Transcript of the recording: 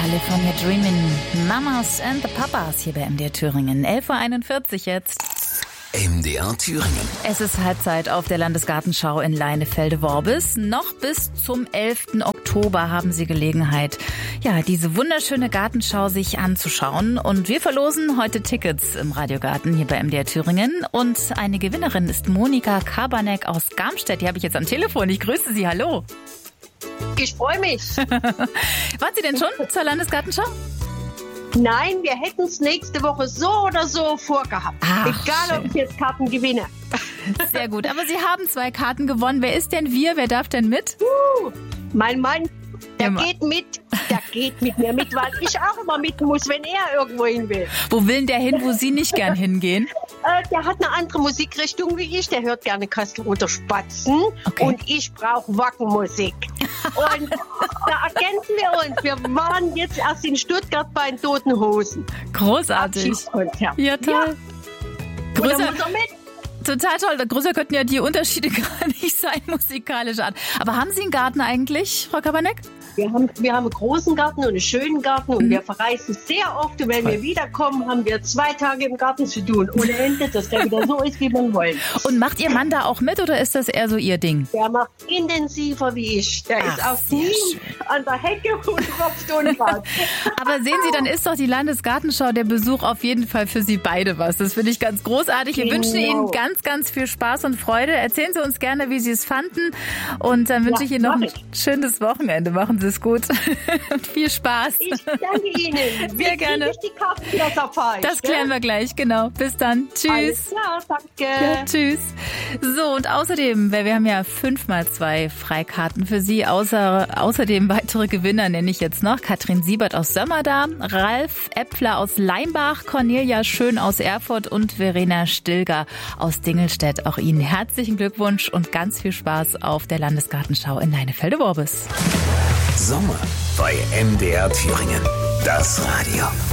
California Dreamin', Mamas and the Papas hier bei MDR Thüringen. 11.41 Uhr jetzt. MDR Thüringen. Es ist Halbzeit auf der Landesgartenschau in Leinefelde-Worbis. Noch bis zum 11. Oktober haben Sie Gelegenheit, ja, diese wunderschöne Gartenschau sich anzuschauen. Und wir verlosen heute Tickets im Radiogarten hier bei MDR Thüringen. Und eine Gewinnerin ist Monika Kabanek aus Garmstedt. Die habe ich jetzt am Telefon. Ich grüße Sie. Hallo. Ich freue mich. Waren Sie denn schon zur Landesgartenschau? Nein, wir hätten es nächste Woche so oder so vorgehabt. Ach, egal, schön. ob ich jetzt Karten gewinne. Sehr gut. Aber Sie haben 2 Karten gewonnen. Wer ist denn wir? Wer darf denn mit? Mein Mann, der Ja, geht mit. Der geht mit mir mit, weil ich auch immer mit muss, wenn er irgendwo hin will. Wo will denn der hin, wo Sie nicht gern hingehen? Der hat eine andere Musikrichtung wie ich. Der hört gerne Kastelruther Spatzen. Okay. Und ich brauche Wackenmusik. Und da ergänzen wir uns. Wir waren jetzt erst in Stuttgart bei den Toten Hosen. Großartig. Abschiedskonzert. Ja, toll. Ja. Und dann Größer, muss er mit. total toll. Größer könnten ja die Unterschiede gar nicht sein, musikalisch an. Aber haben Sie einen Garten eigentlich, Frau Kabanek? Wir haben einen großen Garten und einen schönen Garten und wir verreisen sehr oft. Und wenn wir wiederkommen, haben wir 2 Tage im Garten zu tun. Ohne Ende, dass der wieder so ist, wie man wollen. Und macht Ihr Mann da auch mit oder ist das eher so Ihr Ding? Der macht intensiver wie ich. Der ist Ach, auf sehr nie schön. an der Hecke und rupft und was. Aber sehen Sie, dann ist doch die Landesgartenschau der Besuch auf jeden Fall für Sie beide was. Das finde ich ganz großartig. Wir wünschen Ihnen ganz, ganz viel Spaß und Freude. Erzählen Sie uns gerne, wie Sie es fanden. Und dann wünsche ich Ihnen noch ein schönes Wochenende. Machen Sie es gut. Und viel Spaß. Ich danke Ihnen. Sehr gerne. Kriege ich die Karten wieder verfalscht, Das klären wir gleich, genau. Bis dann. Tschüss. Alles klar, danke. Ja, tschüss. So, und außerdem, weil wir haben ja 5x2 Freikarten für Sie. Außerdem weitere Gewinner nenne ich jetzt noch. Katrin Siebert aus Sömmerda, Ralf Äpfler aus Leimbach, Cornelia Schön aus Erfurt und Verena Stilger aus Dingelstedt. Auch Ihnen herzlichen Glückwunsch und ganz viel Spaß auf der Landesgartenschau in Leinefelde-Worbis. Sommer bei MDR Thüringen. Das Radio.